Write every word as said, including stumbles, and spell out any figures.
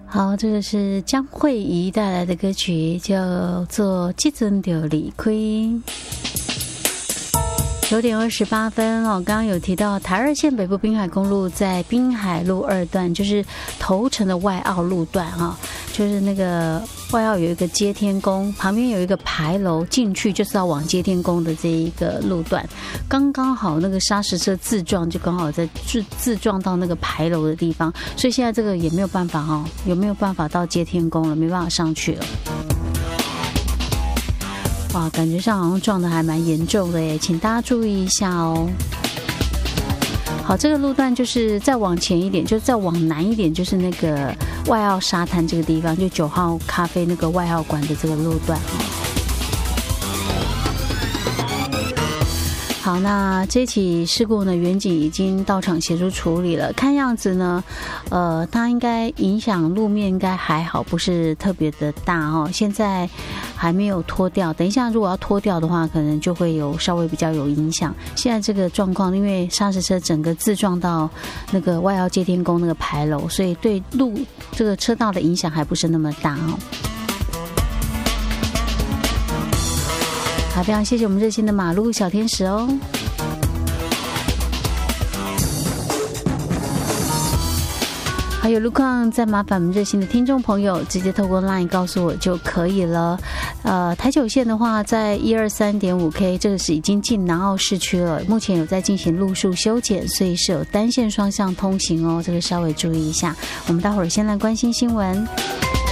好，这个是江慧仪带来的歌曲，叫做《即阵就离开》。九点二十八分哦，刚刚有提到台二线北部滨海公路在滨海路二段，就是头城的外澳路段哈、哦，就是那个外澳有一个接天宫，旁边有一个牌楼，进去就是要往接天宫的这一个路段，刚刚好那个砂石车自撞，就刚好在自自撞到那个牌楼的地方，所以现在这个也没有办法哈、哦，有没有办法到接天宫了？没办法上去了。哇，感觉上好像撞得还蛮严重的耶，请大家注意一下哦。好，这个路段就是再往前一点，就再往南一点，就是那个外澳沙滩这个地方，就九号咖啡那个外澳馆的这个路段。好，那这起事故呢，远警已经到场协助处理了。看样子呢，呃，它应该影响路面应该还好，不是特别的大哦。现在还没有脱掉，等一下如果要脱掉的话，可能就会有稍微比较有影响。现在这个状况，因为砂石车整个自撞到那个外澳接天宫那个牌楼，所以对路这个车道的影响还不是那么大哦。好，非常谢谢我们热心的马路小天使哦。还有路况，再麻烦我们热心的听众朋友直接透过 LINE 告诉我就可以了。呃，台九线的话，在一二三点五 K， 这个是已经进南澳市区了，目前有在进行路树修剪，所以是有单线双向通行哦，这个稍微注意一下。我们待会儿先来关心新闻。